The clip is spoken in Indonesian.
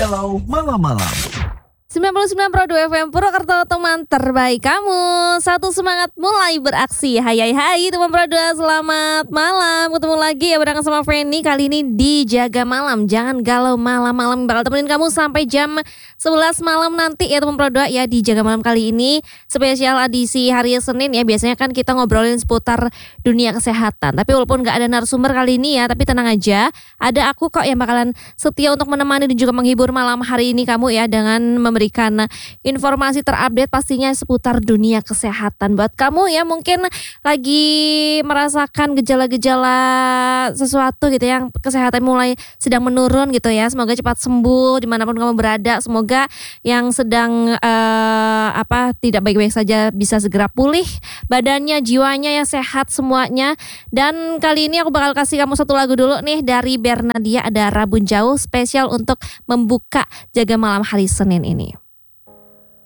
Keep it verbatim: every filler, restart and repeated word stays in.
Galau Malam-Malam. sembilan puluh sembilan koma dua F M Purwokerto, teman terbaik kamu. Satu semangat mulai beraksi. Hai hai hai teman Pro dua, selamat malam. Ketemu lagi ya bareng sama Feni. Kali ini di Jaga Malam. Jangan galau malam-malam. Bakal temenin kamu sampai jam sebelas malam nanti ya teman Pro dua ya. Di Jaga Malam kali ini spesial edisi hari Senin ya. Biasanya kan kita ngobrolin seputar dunia kesehatan. Tapi walaupun gak ada narasumber kali ini ya, tapi tenang aja, ada aku kok yang bakalan setia untuk menemani dan juga menghibur malam hari ini kamu ya, dengan memberi berikan informasi terupdate pastinya seputar dunia kesehatan buat kamu ya, mungkin lagi merasakan gejala-gejala sesuatu gitu yang kesehatan mulai sedang menurun gitu ya. Semoga cepat sembuh dimanapun kamu berada. Semoga yang sedang uh, apa tidak baik-baik saja bisa segera pulih badannya, jiwanya ya sehat semuanya. Dan kali ini aku bakal kasih kamu satu lagu dulu nih dari Bernadia, ada Rabun Jauh, spesial untuk membuka Jaga Malam hari Senin ini.